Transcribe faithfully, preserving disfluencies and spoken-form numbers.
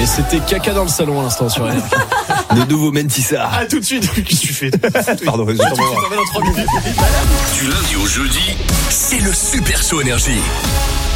c'était caca dans le salon à l'instant sur R. De nouveau Mentissa. Ah, tout de suite. Qu'est-ce que tu fais? Pardon, je t'en dans trois minutes. Du lundi au jeudi, c'est le Super Show Énergie.